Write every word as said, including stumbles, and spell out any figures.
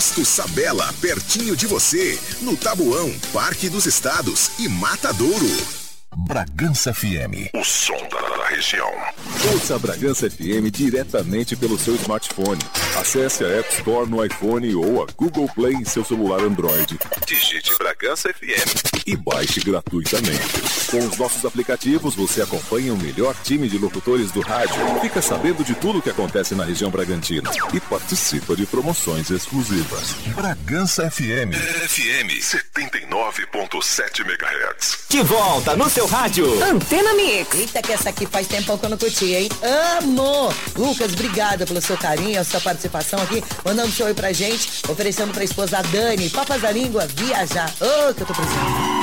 Posto Sabela, pertinho de você, no Tabuão, Parque dos Estados e Matadouro. Bragança F M, o som da região. Ouça a Bragança F M diretamente pelo seu smartphone. Acesse a App Store no iPhone ou a Google Play em seu celular Android. Digite Bragança F M e baixe gratuitamente. Com os nossos aplicativos, você acompanha o melhor time de locutores do rádio, fica sabendo de tudo o que acontece na região Bragantina e participa de promoções exclusivas. Bragança F M. F M setenta e nove ponto sete megahertz. De volta no seu rádio. Antena Mix. Eita, que essa aqui faz tempo que eu não curti, hein? Amo! Lucas, obrigada pelo seu carinho, a sua participação aqui, mandando seu oi pra gente, oferecendo pra esposa Dani, papas da língua, viajar. Ô, oh, que eu tô precisando.